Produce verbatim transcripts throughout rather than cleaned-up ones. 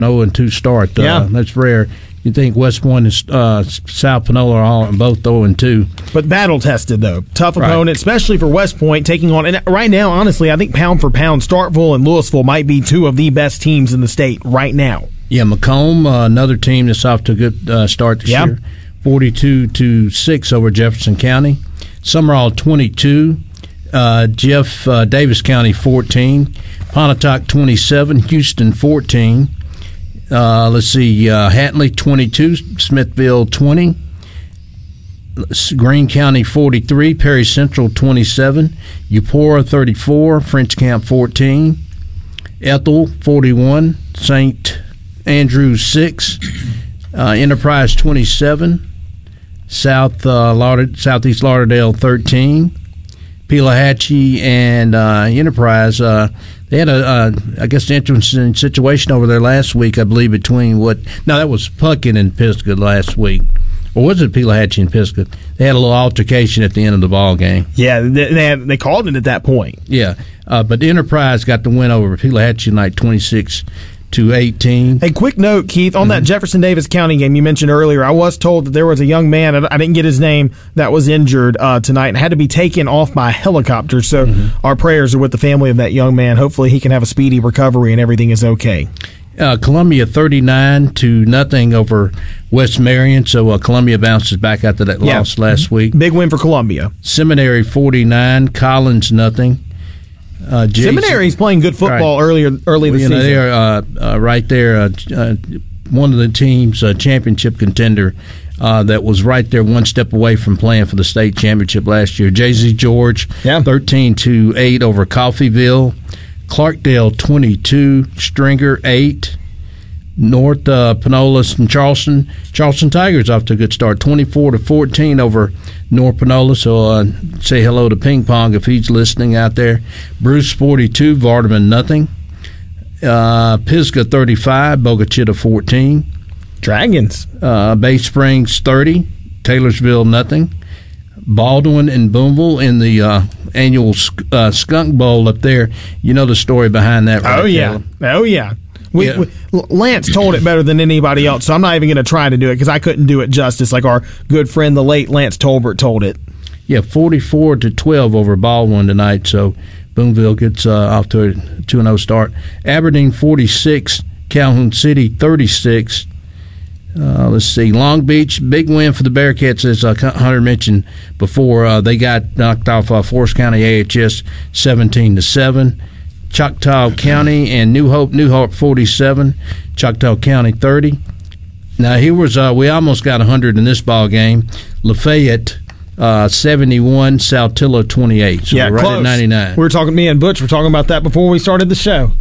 oh and two start. Uh, yeah. That's rare. You think West Point and uh, South Panola are all both oh and two. But battle-tested, though. Tough right. opponent, especially for West Point, taking on... And right now, honestly, I think pound for pound, Starkville and Louisville might be two of the best teams in the state right now. Yeah, Macomb, uh, another team that's off to a good uh, start this yeah. year. forty-two to six over Jefferson County. Summerall twenty-two. Uh, Jeff uh, Davis County fourteen. Pontotoc twenty-seven. Houston fourteen. Uh, let's see, uh, Hatley twenty-two, Smithville twenty, Greene County forty-three, Perry Central twenty-seven, Eupora thirty-four, French Camp fourteen, Ethel forty-one, Saint Andrews six, uh, Enterprise twenty-seven, South uh, Lauder- Southeast Lauderdale thirteen, Pelahatchie and uh, Enterprise. Uh, they had a, uh, I guess, an interesting situation over there last week, I believe, between what. No, that was Puckett and Pisgah last week. Or was it Pelahatchie and Pisgah? They had a little altercation at the end of the ball game. Yeah, they they, had, they called it at that point. Yeah, uh, but Enterprise got the win over Pelahatchie tonight, twenty-six to eighteen. Hey, quick note, Keith, on mm-hmm. that Jefferson Davis County game you mentioned earlier, I was told that there was a young man, I didn't get his name, that was injured uh, tonight and had to be taken off by a helicopter. So mm-hmm. our prayers are with the family of that young man. Hopefully he can have a speedy recovery and everything is okay. Uh, Columbia thirty-nine to nothing over West Marion, so uh, Columbia bounces back after that yeah. loss last week. Big win for Columbia. Seminary forty-nine, Collins nothing. Uh, Seminary's playing good football right. earlier early this well, you know, season. They're uh, uh, right there, uh, uh, one of the teams, uh, championship contender uh, that was right there one step away from playing for the state championship last year. J Z George, yeah. thirteen to eight over Coffeyville. Clarkdale twenty-two, Stringer eight. North uh, Panola and Charleston. Charleston Tigers off to a good start, twenty-four to fourteen over North Panola. So uh, say hello to Ping Pong if he's listening out there. Bruce forty-two, Vardaman nothing. Uh, Pisgah thirty-five, Bogachita fourteen. Dragons. Uh, Bay Springs thirty, Taylorsville nothing. Baldwin and Boonville in the uh, annual uh, Skunk Bowl up there. You know the story behind that, right? Oh yeah, Caleb? oh yeah. We, yeah. we, Lance told it better than anybody else, so I'm not even going to try to do it because I couldn't do it justice like our good friend, the late Lance Tolbert, told it. Yeah, forty-four to twelve over Baldwin tonight, so Boonville gets uh, off to a two and oh start. Aberdeen forty-six, Calhoun City thirty-six. Uh, let's see, Long Beach, big win for the Bearcats, as uh, Hunter mentioned before. Uh, they got knocked off uh, Forest County A H S seventeen to seven. Choctaw County and New Hope, New Hope forty-seven, Choctaw County thirty. Now here was uh, we almost got one hundred in this ball game. Lafayette uh, seventy-one, Saltillo twenty-eight. So yeah, we're right close. at ninety-nine. We were talking, me and Butch were talking about that before we started the show.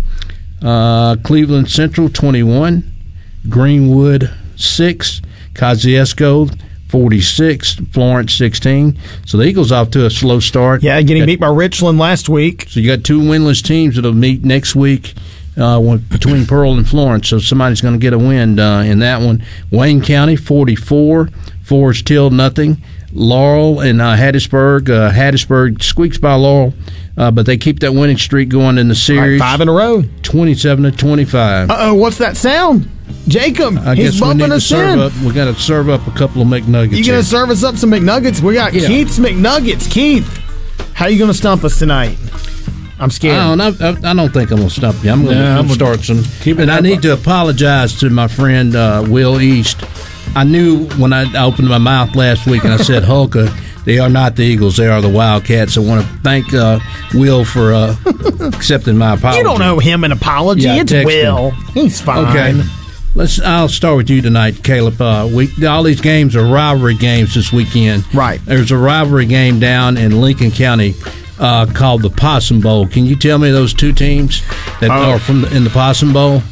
Uh, Cleveland Central twenty-one, Greenwood six, Kosciuszko forty-six, Florence sixteen. So the Eagles off to a slow start. Yeah, getting got, beat by Richland last week. So you got two winless teams that'll meet next week uh, between Pearl and Florence. So somebody's going to get a win uh, in that one. Wayne County forty-four, Forest Hill nothing. Laurel and uh, Hattiesburg. Uh, Hattiesburg squeaks by Laurel, uh, but they keep that winning streak going in the series. Right, five in a row. twenty-seven to twenty-five. Uh-oh, what's that sound? Jacob, I he's guess bumping we need us to serve in. Up, we got to serve up a couple of McNuggets. You going to serve us up some McNuggets? We got yeah. Keith's McNuggets. Keith, how are you going to stump us tonight? I'm scared. I don't, I, I don't think I'm going to stump you. I'm going yeah, to start some. And I need to apologize to my friend uh, Will East. I knew when I opened my mouth last week and I said Hulka, they are not the Eagles. They are the Wildcats. I want to thank uh, Will for uh, accepting my apology. You don't owe him an apology. Yeah, it's Will. Him. He's fine. Okay. Let's. I'll start with you tonight, Caleb. Uh, we all these games are rivalry games this weekend. Right. There's a rivalry game down in Lincoln County uh, called the Possum Bowl. Can you tell me those two teams that uh, are from the, in the Possum Bowl?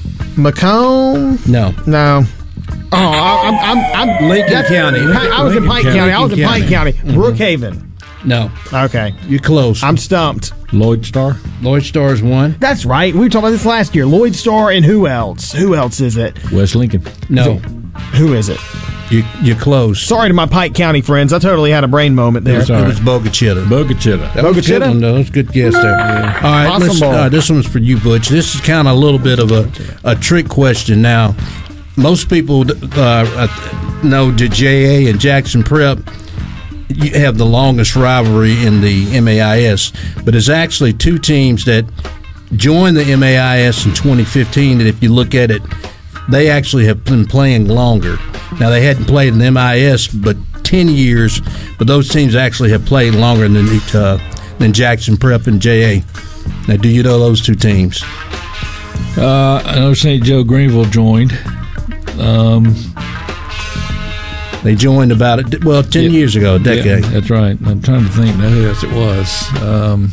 Macomb? No. No. Oh, I, I'm, I'm, I'm Lincoln County. I was Lincoln in Pike County. County. I was in Lincoln Pike County. Mm-hmm. Brookhaven. No. Okay. You're close. I'm stumped. Lloyd Star? Lloyd Star's one. That's right. We were talking about this last year. Lloyd Star and who else? Who else is it? West Lincoln. No. Who is it? You, you're close. Sorry to my Pike County friends. I totally had a brain moment there. It was Bogachita. Bogachita. That was a good one, though. That was a good guess there. Yeah. All right, let's, uh, this one's for you, Butch. This is kind of a little bit of a, a trick question. Now, most people uh, know that J A and Jackson Prep have the longest rivalry in the M A I S, but it's actually two teams that joined the M A I S in twenty fifteen, and if you look at it, they actually have been playing longer. Now, they hadn't played in the M I S but ten years, but those teams actually have played longer than uh, than Jackson Prep and J A. Now, do you know those two teams? Uh, I know Saint Joe Greenville joined. Um, they joined about, a, well, ten yeah, years ago, a decade. Yeah, that's right. I'm trying to think now who else it was. Um,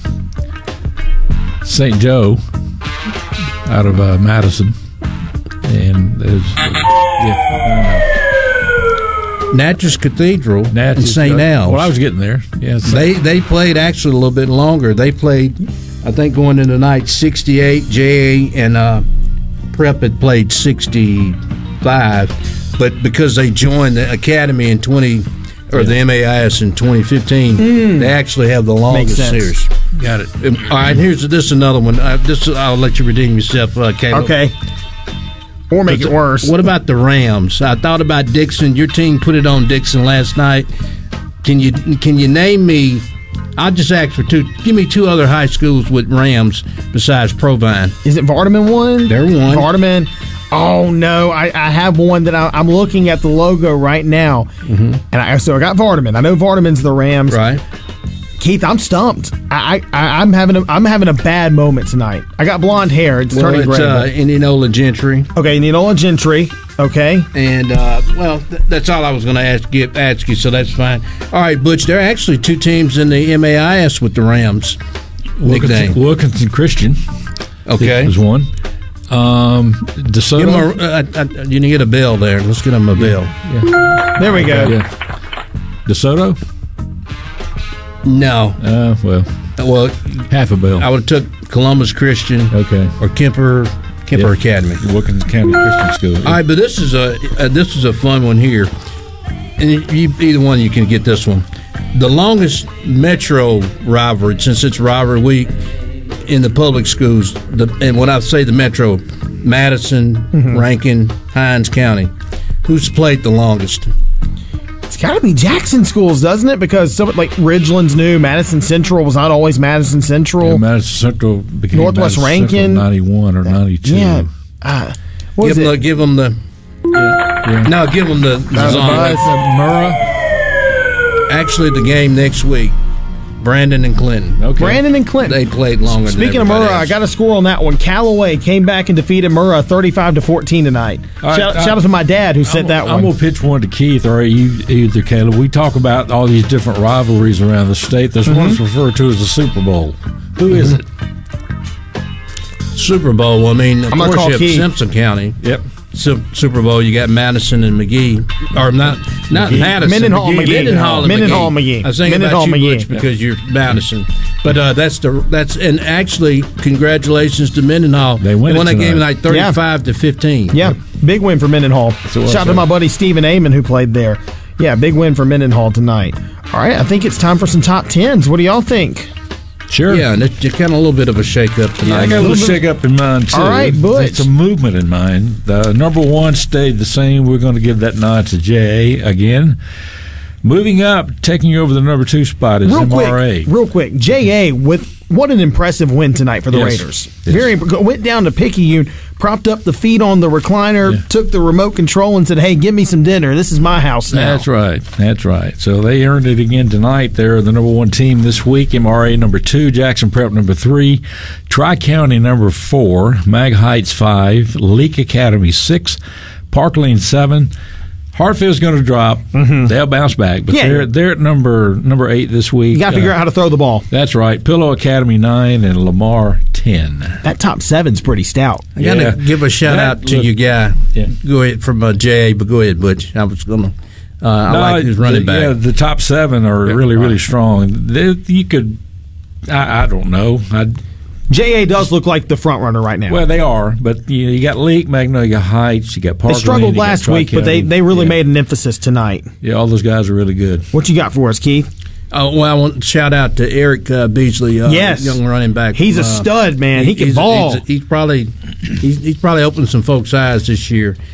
Saint Joe out of uh, Madison. And there's, uh, yeah, Natchez Cathedral Natchez, and Saint Al's. Well, I was getting there. Yeah, they they played actually a little bit longer. They played, I think, going into night sixty-eight. J A and uh, Prep had played sixty-five, but because they joined the academy in twenty or yeah. the M A I S in twenty fifteen, mm. they actually have the longest series. Got it. All right, here's this is another one. Uh, this I'll let you redeem yourself, uh, Caleb. Okay. Or make it worse. What about the Rams? I thought about Dixon. Your team put it on Dixon last night. Can you can you name me? I'll just ask for two. Give me two other high schools with Rams besides Provine. Is it Vardaman one? They're one. Vardaman. Oh no, I, I have one that I, I'm looking at the logo right now, mm-hmm. and I so I got Vardaman. I know Vardaman's the Rams. Right. Keith, I'm stumped. I, I I'm having a I'm having a bad moment tonight. I got blonde hair. It's well, turning it's, gray. Uh, Indianola Gentry. Okay, Indianola Gentry. Okay, and uh, well, th- that's all I was going to ask get, ask you. So that's fine. All right, Butch. There are actually two teams in the M A I S with the Rams. Wilkinson, Wilkinson Christian. Okay, was one. Um, DeSoto. Give them a, uh, uh, you need to get a bill there. Let's get them a bill. Yeah. yeah. There we go. Yeah. DeSoto. No. Uh, well, well, half a bill. I would have took Columbus Christian. Okay. Or Kemper Kemper yep. Academy. Wilkins County Christian School. All right, but this is a uh, this is a fun one here, and you, either one you can get this one. The longest Metro rivalry, since it's rivalry week in the public schools, the, and when I say the Metro, Madison, mm-hmm. Rankin, Hines County, who's played the longest? It's got to be Jackson schools, doesn't it? Because so, like Ridgeland's new, Madison Central was not always Madison Central. Yeah, Madison Central became Northwest Madison Rankin, ninety-one or ninety-two. Yeah, uh, what give, is them it? the, give them the. Yeah, yeah. No, give them the. the uh, Murrah. Actually, the game next week. Brandon and Clinton. Okay. Brandon and Clinton. They played longer. Speaking than of Murrah, else. I got a score on that one. Callaway came back and defeated Murrah thirty-five to fourteen tonight. Right, shout, I, shout out to my dad who sent I'm, that I'm one. I'm gonna pitch one to Keith or you, either Caleb. We talk about all these different rivalries around the state. There's mm-hmm. one that's referred to as the Super Bowl. Who mm-hmm. is it? Super Bowl. I mean, of I'm course you have Keith. Simpson County. Yep. Super Bowl, you got Madison and McGee, or not, not McGee. Madison. Mendenhall, McGee. Mendenhall, and Mendenhall, McGee. McGee. I was thinking Mendenhall, about you, McGee. Butch, because you're Madison. But uh, that's the that's and actually, congratulations to Mendenhall. They won, they won that tonight. game like thirty-five yeah. to fifteen. Yeah, big win for Mendenhall. Shout out to my buddy Stephen Amon who played there. Yeah, big win for Mendenhall tonight. All right, I think it's time for some top tens. What do y'all think? Sure. Yeah, and it's kind of a little bit of a shake-up tonight. Yeah, I got a little shake-up in mind, too. All right, Butch. It's a movement in mind. The number one stayed the same. We're going to give that nod to J A again. Moving up, taking over the number two spot is real M R A. Quick, real quick, J A with what an impressive win tonight for the yes. Raiders. Yes. Very went down to Picayune, propped up the feet on the recliner, yeah. took the remote control and said, "Hey, give me some dinner. This is my house now." That's right. That's right. So they earned it again tonight. They're the number one team this week. M R A number two, Jackson Prep number three, Tri-County number four, Mag Heights five, Leake Academy six, Parkland seven. Hartfield's going to drop. Mm-hmm. They'll bounce back, but yeah. they're they're at number number eight this week. You got to figure uh, out how to throw the ball. That's right. Pillow Academy nine and Lamar ten. That top seven's pretty stout. I got to yeah. give a shout that, out to look, your guy. Yeah. Go ahead from uh, J A, but go ahead, Butch. I was going to. Uh, I no, like his running the, back. Yeah, the top seven are yeah, really, right. really strong. They, you could, I, I don't know. I J A does look like the front runner right now. Well, they are, but you, know, you got Leake, Magnolia Heights, you got Parkland. They struggled last week, but they, they really yeah. made an emphasis tonight. Yeah, all those guys are really good. What you got for us, Keith? Oh, well, I want to shout out to Eric uh, Beasley, uh, yes. young running back. He's from, a stud, man. He, he can he's, ball. He's, he's probably he's, he's probably opened some folks' eyes this year.